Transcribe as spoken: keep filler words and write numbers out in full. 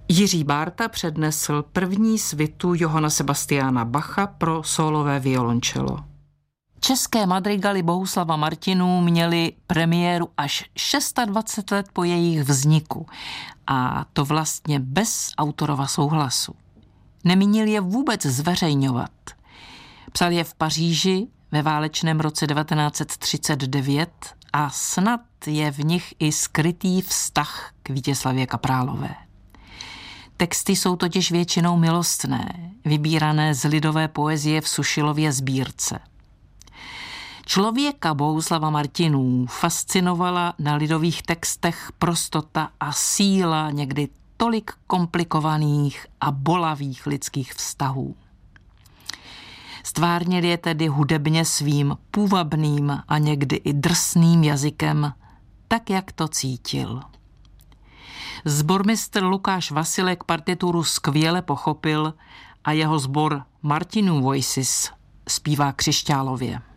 Jiří Bárta přednesl první svitu Johana Sebastiana Bacha pro sólové violončelo. České madrigaly Bohuslava Martinů měly premiéru až dvacet šest let po jejich vzniku a to vlastně bez autorova souhlasu. Nemínil je vůbec zveřejňovat. Psal je v Paříži ve válečném roce devatenáct set třicet devět a snad je v nich i skrytý vztah k Vítězslavě Kaprálové. Texty jsou totiž většinou milostné, vybírané z lidové poezie v Sušilově sbírce. Člověka Bohuslava Martinů fascinovala na lidových textech prostota a síla někdy tolik komplikovaných a bolavých lidských vztahů. Stvárnil je tedy hudebně svým půvabným a někdy i drsným jazykem, tak jak to cítil. Sbormistr Lukáš Vasilek partituru skvěle pochopil a jeho sbor Martinů Voices zpívá křišťálově.